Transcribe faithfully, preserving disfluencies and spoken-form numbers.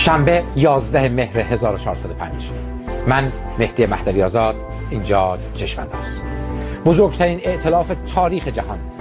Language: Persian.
شنبه یازده مهر هزار و چهارصد و پنج. من مهدی مهدوی آزاد، اینجا چشم‌انداز. بزرگترین ائتلاف تاریخ جهان